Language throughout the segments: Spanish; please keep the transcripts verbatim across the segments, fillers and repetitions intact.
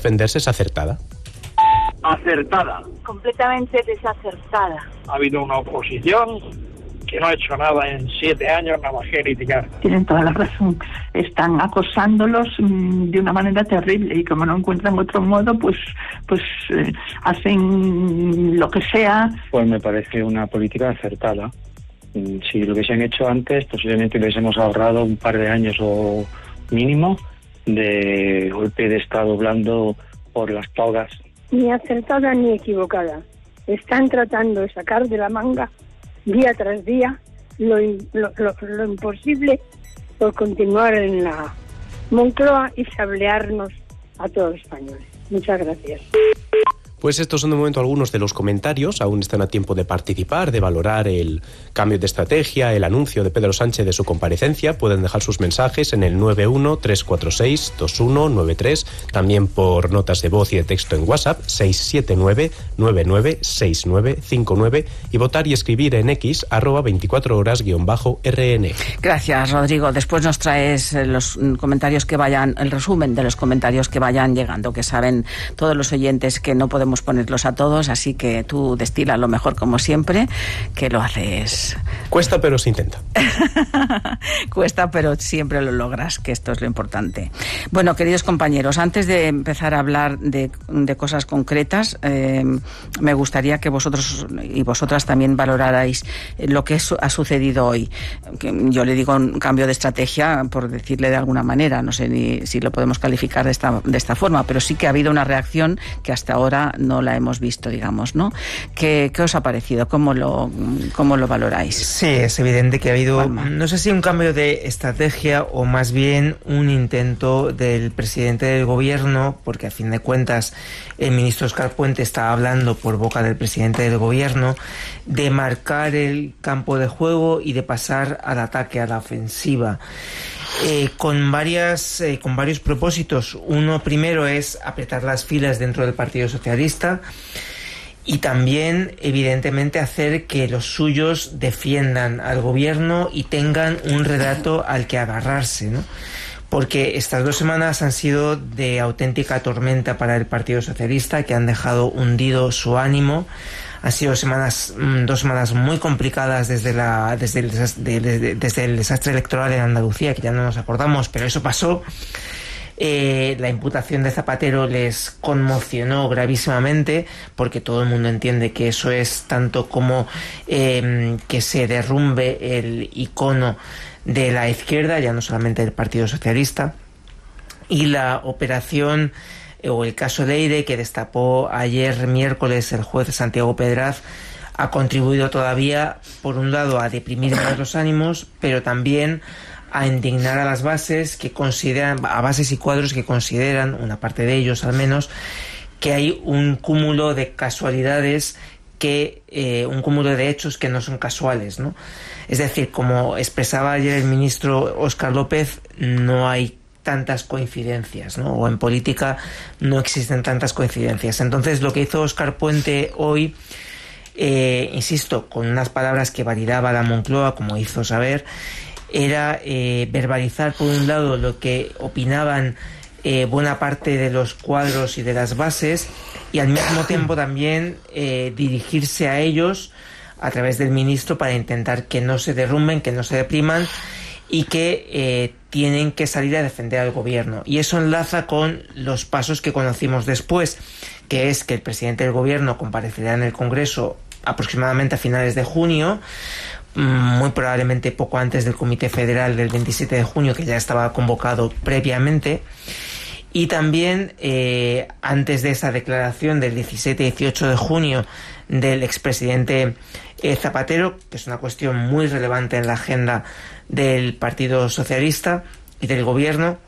defenderse es acertada. Acertada. Completamente desacertada. Ha habido una oposición que no ha hecho nada en siete años, nada más que criticar. Tienen toda la razón. Están acosándolos mmm, de una manera terrible y como no encuentran otro modo, pues pues eh, hacen lo que sea. Pues me parece una política acertada. Si lo que se han hecho antes, posiblemente les hemos ahorrado un par de años o mínimo de golpe de Estado blando por las togas. Ni acertada ni equivocada. Están tratando de sacar de la manga día tras día lo, lo, lo, lo imposible por continuar en la Moncloa y sablearnos a todos los españoles. Muchas gracias. Pues estos son de momento algunos de los comentarios. Aún están a tiempo de participar, de valorar el cambio de estrategia, el anuncio de Pedro Sánchez de su comparecencia. Pueden dejar sus mensajes en el nueve uno tres cuatro seis dos uno nueve tres, también por notas de voz y de texto en WhatsApp seis siete nueve nueve nueve seis nueve cinco nueve y votar y escribir en X arroba veinticuatro horas guión bajo R N. Gracias, Rodrigo. Después nos traes los comentarios que vayan, el resumen de los comentarios que vayan llegando, que saben todos los oyentes que no podemos ponerlos a todos, así que tú destila lo mejor como siempre, que lo haces. Cuesta pero se intenta. Cuesta pero siempre lo logras, que esto es lo importante. Bueno, queridos compañeros, antes de empezar a hablar de, de cosas concretas, eh, me gustaría que vosotros y vosotras también valorarais lo que es, ha sucedido hoy. Que yo le digo un cambio de estrategia, por decirle de alguna manera, no sé ni si lo podemos calificar de esta, de esta forma, pero sí que ha habido una reacción que hasta ahora no la hemos visto, digamos, ¿no? ¿Qué, qué os ha parecido? ¿Cómo lo, cómo lo valoráis? Sí, es evidente que ha habido, Palma. no sé si un cambio de estrategia o más bien un intento del presidente del gobierno, porque a fin de cuentas el ministro Óscar Puente está hablando por boca del presidente del gobierno, de marcar el campo de juego y de pasar al ataque, a la ofensiva. Eh, con varias eh, con varios propósitos. Uno primero es apretar las filas dentro del Partido Socialista y también evidentemente hacer que los suyos defiendan al gobierno y tengan un relato al que agarrarse, ¿no? Porque estas dos semanas han sido de auténtica tormenta para el Partido Socialista, que han dejado hundido su ánimo. Han sido semanas, dos semanas muy complicadas desde, la, desde, el, desde, desde el desastre electoral en Andalucía, que ya no nos acordamos, pero eso pasó. Eh, la imputación de Zapatero les conmocionó gravísimamente, porque todo el mundo entiende que eso es tanto como eh, que se derrumbe el icono de la izquierda, ya no solamente del Partido Socialista. Y la operación o el caso Leire, que destapó ayer miércoles el juez Santiago Pedraz, ha contribuido todavía, por un lado, a deprimir más los ánimos, pero también a indignar a las bases que consideran, a bases y cuadros que consideran, una parte de ellos al menos, que hay un cúmulo de casualidades, que eh, un cúmulo de hechos que no son casuales, ¿no? Es decir, como expresaba ayer el ministro Óscar López, no hay tantas coincidencias, ¿no? O en política no existen tantas coincidencias. Entonces, lo que hizo Óscar Puente hoy, eh, insisto, con unas palabras que validaba la Moncloa, como hizo saber, era eh, verbalizar, por un lado, lo que opinaban eh, buena parte de los cuadros y de las bases, y al mismo tiempo también eh, dirigirse a ellos a través del ministro para intentar que no se derrumben, que no se depriman, y que eh, tienen que salir a defender al gobierno. Y eso enlaza con los pasos que conocimos después, que es que el presidente del gobierno comparecerá en el Congreso aproximadamente a finales de junio, muy probablemente poco antes del Comité Federal del veintisiete de junio, que ya estaba convocado previamente, y también eh, antes de esa declaración del diecisiete y dieciocho de junio del expresidente eh, Zapatero, que es una cuestión muy relevante en la agenda del Partido Socialista y del gobierno,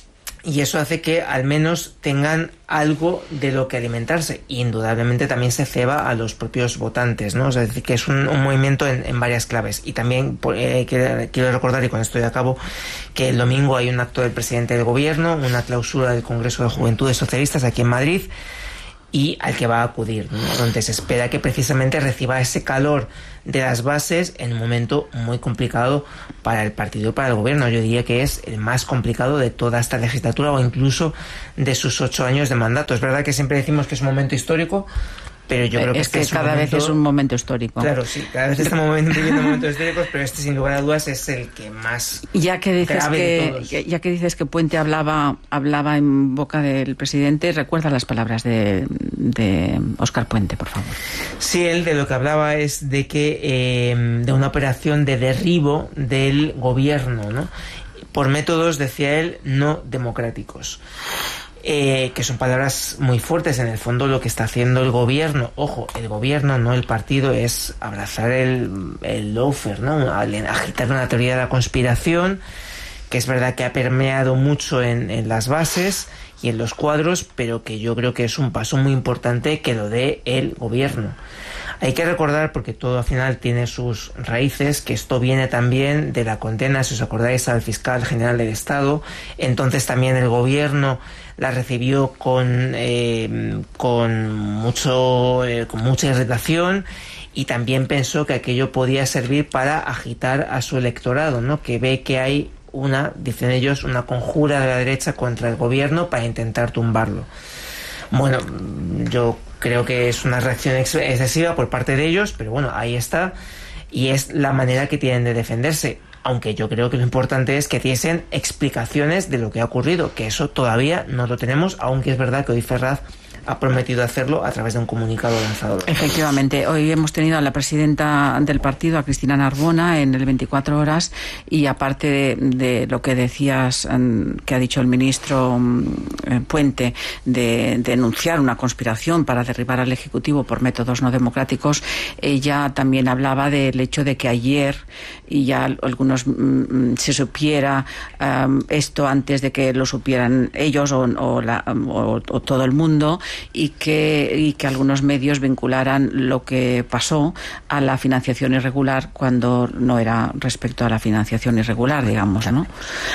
y eso hace que al menos tengan algo de lo que alimentarse. Y indudablemente también se ceba a los propios votantes, ¿no? O sea, es decir, que es un, un movimiento en, en varias claves. Y también eh, quiero, quiero recordar, y con esto ya acabo, que el domingo hay un acto del presidente del gobierno, una clausura del Congreso de Juventudes Socialistas aquí en Madrid, y al que va a acudir, ¿no? Donde se espera que precisamente reciba ese calor de las bases en un momento muy complicado para el partido y para el gobierno. Yo diría que es el más complicado de toda esta legislatura o incluso de sus ocho años de mandato. Es verdad que siempre decimos que es un momento histórico, pero yo creo que es este que es cada momento... vez es un momento histórico. Claro, sí, cada vez estamos viviendo momentos históricos, pero este sin lugar a dudas es el que más ya que dices grave que, de todos. Ya que dices que Puente hablaba hablaba en boca del presidente, recuerda las palabras de, de Óscar Puente, por favor. Sí, él de lo que hablaba es de que eh, de una operación de derribo del gobierno, ¿no? Por métodos, decía él, no democráticos. Eh, que son palabras muy fuertes. En el fondo lo que está haciendo el gobierno, ojo, el gobierno, no el partido, es abrazar el, el lawfare, ¿no? Agitar una teoría de la conspiración, que es verdad que ha permeado mucho en, en las bases y en los cuadros, pero que yo creo que es un paso muy importante que lo dé el gobierno. Hay que recordar, porque todo al final tiene sus raíces, que esto viene también de la condena, si os acordáis, al fiscal general del Estado. Entonces también el gobierno la recibió con eh, con mucho eh, con mucha irritación, y también pensó que aquello podía servir para agitar a su electorado, ¿no? Que ve que hay una, dicen ellos, una conjura de la derecha contra el gobierno para intentar tumbarlo. Bueno, yo creo que es una reacción ex- excesiva por parte de ellos, pero bueno, ahí está, y es la manera que tienen de defenderse. Aunque yo creo que lo importante es que diesen explicaciones de lo que ha ocurrido, que eso todavía no lo tenemos, aunque es verdad que hoy Ferraz ha prometido hacerlo a través de un comunicado lanzado. Efectivamente, hoy hemos tenido a la presidenta del partido, a Cristina Narbona, en el veinticuatro horas, y aparte de, de lo que decías, que ha dicho el ministro Puente, de, de denunciar una conspiración para derribar al Ejecutivo por métodos no democráticos, ella también hablaba del hecho de que ayer, y ya algunos mm, se supiera um, esto antes de que lo supieran ellos o, o, la, o, o todo el mundo, y que, y que algunos medios vincularan lo que pasó a la financiación irregular cuando no era respecto a la financiación irregular, digamos, ¿no?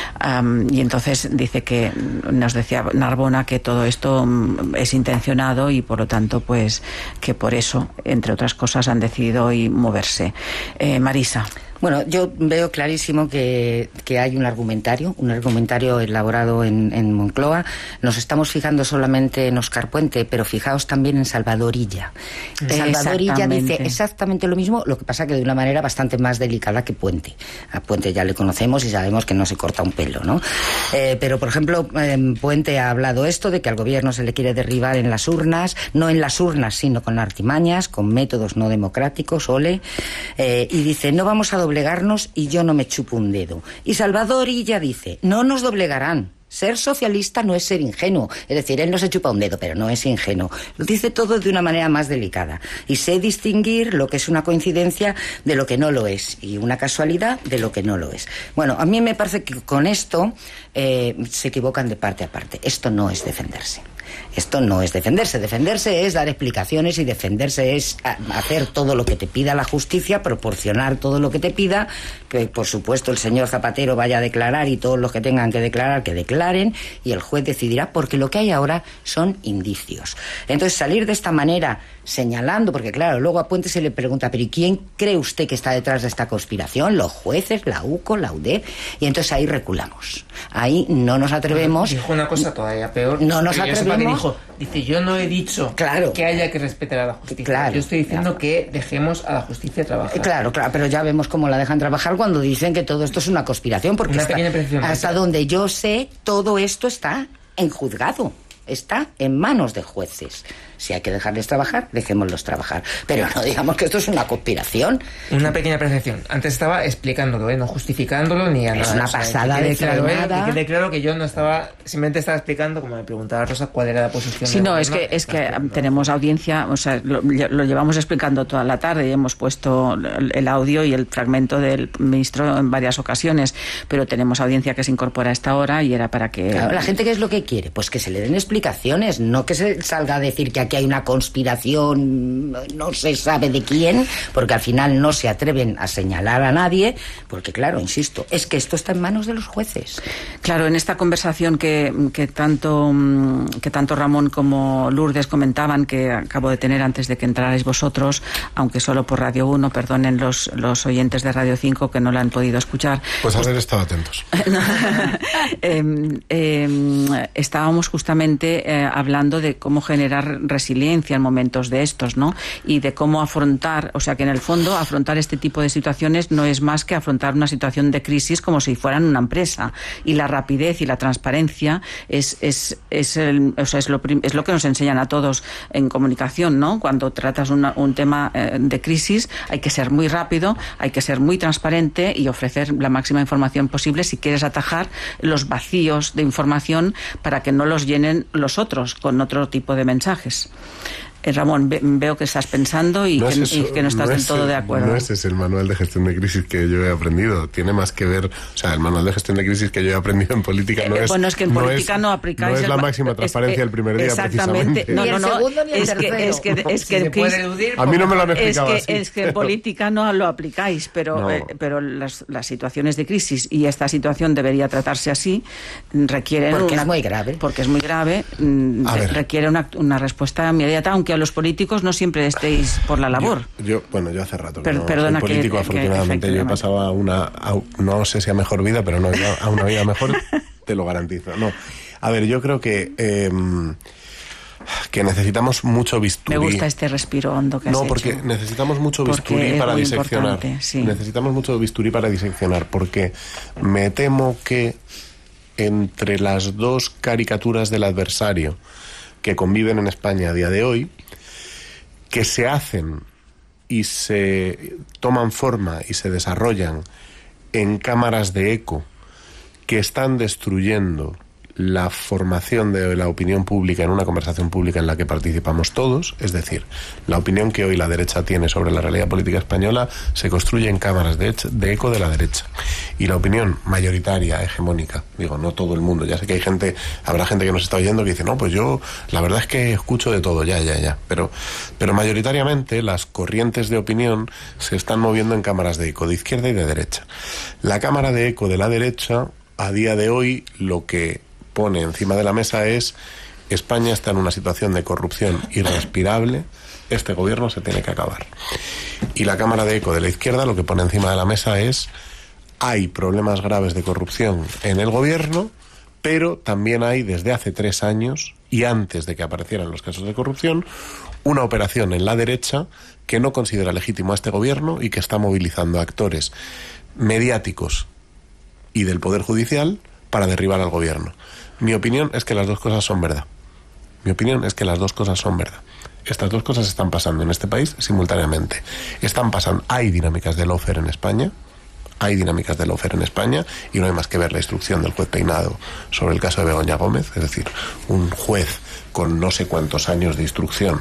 Um, y entonces dice que, nos decía Narbona, que todo esto um, es intencionado y por lo tanto, pues, que por eso, entre otras cosas, han decidido hoy moverse. Eh, Marisa. Bueno, yo veo clarísimo que, que hay un argumentario, un argumentario elaborado en, en Moncloa. Nos estamos fijando solamente en Óscar Puente, pero fijaos también en Salvador Illa. Salvador Illa dice exactamente lo mismo, lo que pasa que de una manera bastante más delicada que Puente. A Puente ya le conocemos y sabemos que no se corta un pelo, ¿no? Eh, pero, por ejemplo, eh, Puente ha hablado esto de que al gobierno se le quiere derribar en las urnas, no en las urnas, sino con artimañas, con métodos no democráticos, ole, eh, y dice, no vamos a doblegarnos y yo no me chupo un dedo. Y Salvador Illa dice, no nos doblegarán. Ser socialista no es ser ingenuo. Es decir, él no se chupa un dedo, pero no es ingenuo. Lo dice todo de una manera más delicada. Y sé distinguir lo que es una coincidencia de lo que no lo es. Y una casualidad de lo que no lo es. Bueno, a mí me parece que con esto eh, se equivocan de parte a parte. Esto no es defenderse. Esto no es defenderse. Defenderse es dar explicaciones y defenderse es hacer todo lo que te pida la justicia, proporcionar todo lo que te pida, que por supuesto el señor Zapatero vaya a declarar y todos los que tengan que declarar, que declaren, y el juez decidirá, porque lo que hay ahora son indicios. Entonces salir de esta manera señalando, porque claro, luego a Puente se le pregunta, pero ¿y quién cree usted que está detrás de esta conspiración? Los jueces, la U C O, la U D E P, y entonces ahí reculamos. Ahí no nos atrevemos. Dijo una cosa todavía peor. No nos atrevemos. Dijo, dice, yo no he dicho claro. que haya que respetar a la justicia. Claro, yo estoy diciendo claro. que dejemos a la justicia trabajar. Claro, claro, pero ya vemos cómo la dejan trabajar cuando dicen que todo esto es una conspiración, porque una está, pequeña precisión, hasta donde yo sé, todo esto está en juzgado. Está en manos de jueces. Si hay que dejarles trabajar, dejémoslos trabajar. Pero no digamos que esto es una conspiración. Una pequeña percepción. Antes estaba explicándolo, ¿eh? No justificándolo ni a nada. Es una o sea, pasada que de claro, frenada. ¿eh? Que quede claro que yo no estaba, simplemente estaba explicando, como me preguntaba Rosa, cuál era la posición. Sí, no, es que, es que tenemos audiencia, o sea, lo, lo llevamos explicando toda la tarde y hemos puesto el audio y el fragmento del ministro en varias ocasiones, pero tenemos audiencia que se incorpora a esta hora y era para que... Claro, la gente, ¿qué es lo que quiere? Pues que se le den explicaciones explicaciones, no que se salga a decir que aquí hay una conspiración, no se sabe de quién, porque al final no se atreven a señalar a nadie, porque claro, insisto, es que esto está en manos de los jueces. Claro, en esta conversación que, que tanto que tanto Ramón como Lourdes comentaban, que acabo de tener antes de que entrarais vosotros, aunque solo por Radio uno, perdonen los, los oyentes de Radio cinco que no la han podido escuchar. Pues haber estado atentos. eh, eh, estábamos justamente eh, hablando de cómo generar resiliencia en momentos de estos, ¿no? Y de cómo afrontar, o sea que en el fondo afrontar este tipo de situaciones no es más que afrontar una situación de crisis como si fueran una empresa. Y la rapidez y la transparencia es, es, es, el, o sea, es, lo, es lo que nos enseñan a todos en comunicación, ¿no? Cuando tratas una, un tema eh, de crisis hay que ser muy rápido, hay que ser muy transparente y ofrecer la máxima información posible si quieres atajar los vacíos de información para que no los llenen los otros con otro tipo de mensajes. Eh, Ramón, ve, veo que estás pensando y, no que, eso, y que no estás no del todo el, de acuerdo. No ese es el manual de gestión de crisis que yo he aprendido. Tiene más que ver, o sea, el manual de gestión de crisis que yo he aprendido en política no eh, es... Bueno, es que en no política es, no aplicáis... No es el, la máxima transparencia el primer día, exactamente. precisamente. No, Ni no, el no. segundo ni el es tercero. Que, es que, es si que, se puede eludir, a mí no me lo han explicado es que, así. Es que en política no lo aplicáis, pero, no. eh, pero las, las situaciones de crisis, y esta situación debería tratarse así, requieren... Porque una, es muy grave. Porque es muy grave, de, requiere una, una respuesta inmediata, aunque a los políticos no siempre estéis por la labor. Yo, yo bueno, yo hace rato que Per, no perdona soy político, que, afortunadamente. que yo he pasado a una, a, no sé si a mejor vida, pero no a una vida mejor, te lo garantizo. No, a ver, yo creo que... Eh, que necesitamos mucho bisturí. Me gusta este respiro hondo que has No, hecho. porque necesitamos mucho bisturí para diseccionar. Sí. Necesitamos mucho bisturí para diseccionar, porque me temo que entre las dos caricaturas del adversario que conviven en España a día de hoy, que se hacen y se toman forma y se desarrollan en cámaras de eco que están destruyendo la formación de la opinión pública en una conversación pública en la que participamos todos, es decir, la opinión que hoy la derecha tiene sobre la realidad política española se construye en cámaras de, de eco de la derecha. Y la opinión mayoritaria, hegemónica, digo, no todo el mundo, ya sé que hay gente, habrá gente que nos está oyendo que dice, no, pues yo la verdad es que escucho de todo, ya, ya, ya, pero, pero mayoritariamente las corrientes de opinión se están moviendo en cámaras de eco, de izquierda y de derecha. La cámara de eco de la derecha, a día de hoy, lo que pone encima de la mesa es: España está en una situación de corrupción irrespirable, este gobierno se tiene que acabar. Y la cámara de eco de la izquierda lo que pone encima de la mesa es: hay problemas graves de corrupción en el gobierno, pero también hay desde hace tres años y antes de que aparecieran los casos de corrupción una operación en la derecha que no considera legítimo a este gobierno y que está movilizando actores mediáticos y del Poder Judicial para derribar al gobierno. Mi opinión es que las dos cosas son verdad. Mi opinión es que las dos cosas son verdad. Estas dos cosas están pasando en este país simultáneamente. Están pasando, hay dinámicas de lawfare en España, hay dinámicas de lawfare en España, y no hay más que ver la instrucción del juez Peinado sobre el caso de Begoña Gómez, es decir, un juez con no sé cuántos años de instrucción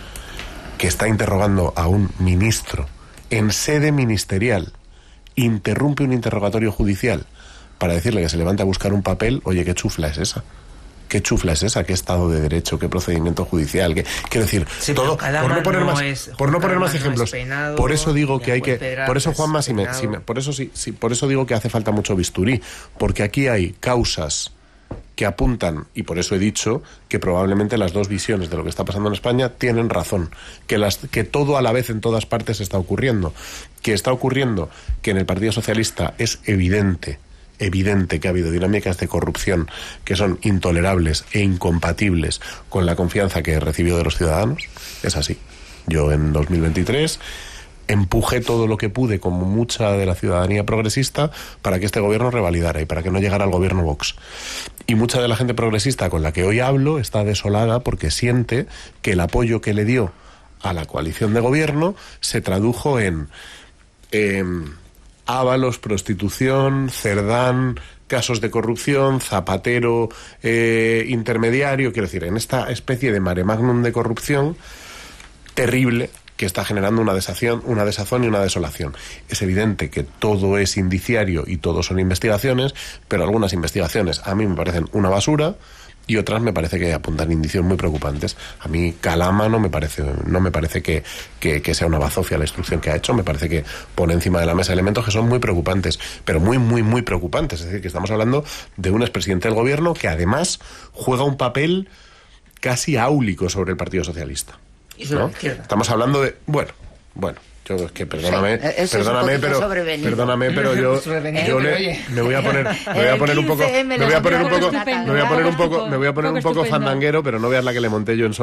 que está interrogando a un ministro en sede ministerial, interrumpe un interrogatorio judicial para decirle que se levante a buscar un papel. Oye, ¿qué chufla es esa? ¿Qué chufla es esa? ¿Qué Estado de Derecho? ¿Qué procedimiento judicial? ¿Qué, quiero decir, sí, todo, por no poner no más, es, por no poner más no ejemplos, Peinado, por eso digo que hay que, Pedraza, por eso Juanma, si me, si me, por eso sí, sí, por eso digo que hace falta mucho bisturí, porque aquí hay causas que apuntan, y por eso he dicho que probablemente las dos visiones de lo que está pasando en España tienen razón, que, las, que todo a la vez en todas partes está ocurriendo, que está ocurriendo que en el Partido Socialista es evidente, evidente que ha habido dinámicas de corrupción que son intolerables e incompatibles con la confianza que he recibido de los ciudadanos. Es así. Yo en dos mil veintitrés empujé todo lo que pude, como mucha de la ciudadanía progresista, para que este gobierno revalidara y para que no llegara al gobierno Vox. Y mucha de la gente progresista con la que hoy hablo está desolada porque siente que el apoyo que le dio a la coalición de gobierno se tradujo en eh, Ábalos, prostitución, Cerdán, casos de corrupción, Zapatero eh, intermediario, quiero decir, en esta especie de mare magnum de corrupción terrible que está generando una desazón, una desazón y una desolación. Es evidente que todo es indiciario y todo son investigaciones, pero algunas investigaciones a mí me parecen una basura y otras me parece que apuntan indicios muy preocupantes. A mí Calama no me parece, no me parece que, que, que sea una bazofia la instrucción que ha hecho, me parece que pone encima de la mesa elementos que son muy preocupantes, pero muy, muy, muy preocupantes. Es decir, que estamos hablando de un expresidente del gobierno que además juega un papel casi áulico sobre el Partido Socialista, ¿no? Estamos hablando de... Bueno, bueno... Yo es que perdóname, sí, perdóname, pero perdóname, pero yo, yo le, me voy a poner, me voy a poner un poco, me voy a poner un poco, me voy a poner un poco, me voy a poner un poco fandanguero, pero no veas la que le monté yo en